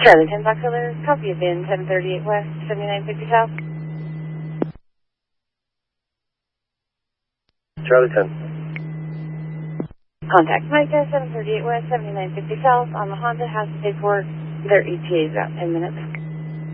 Charlie 10 Fox Killer, copy of VIN 738 West, 7950 South. Charlie 10. Contact Micah, 738 West, 7950 South on the Honda. Has the paperwork. Their ETA is about 10 minutes.